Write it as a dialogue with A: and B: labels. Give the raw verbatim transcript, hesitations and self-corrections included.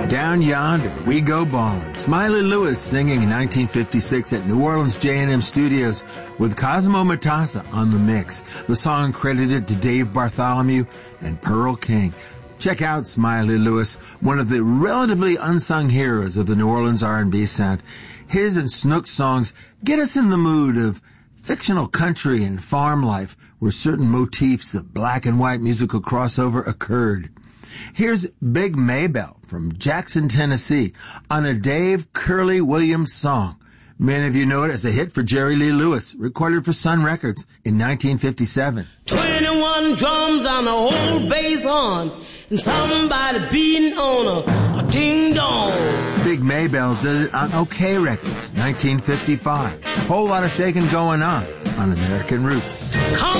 A: Down Yonder, We Go Ballin'. Smiley Lewis singing in nineteen fifty-six at New Orleans J and M Studios with Cosmo Matassa on the mix. The song credited to Dave Bartholomew and Pearl King. Check out Smiley Lewis, one of the relatively unsung heroes of the New Orleans R and B sound. His and Snook's songs get us in the mood of fictional country and farm life where certain motifs of black and white musical crossover occurred. Here's Big Maybelle from Jackson, Tennessee on a Dave Curley Williams song. Many of you know it as a hit for Jerry Lee Lewis, recorded for Sun Records in nineteen fifty-seven.
B: twenty-one drums on a whole bass horn and somebody beating on a, a ding-dong.
A: Big Maybelle did it on OK Records, nineteen fifty-five. Whole lot of shaking going on on American Roots.
B: Come